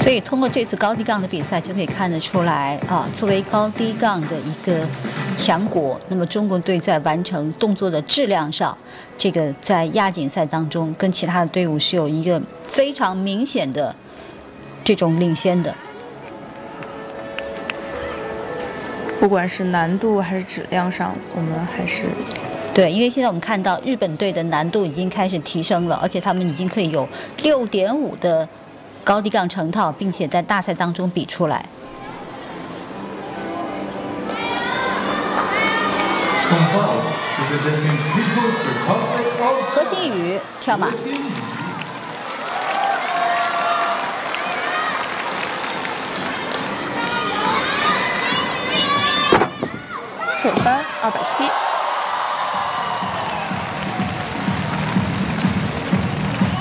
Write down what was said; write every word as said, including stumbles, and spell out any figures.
所以通过这次高低杠的比赛，就可以看得出来啊，作为高低杠的一个强国，那么中国队在完成动作的质量上，这个在亚锦赛当中跟其他的队伍是有一个非常明显的这种领先的。 不管是难度还是质量上，我们还是对，因为现在我们看到日本队的难度已经开始提升了，而且他们已经可以有六点五的高低杠成套，并且在大赛当中比出来。何新宇跳马。 侧翻二百七。